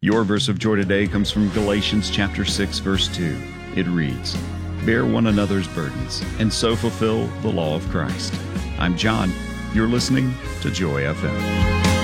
Your verse of joy today comes from Galatians chapter 6, verse 2. It reads, "Bear one another's burdens, and so fulfill the law of Christ." I'm John. You're listening to Joy FM.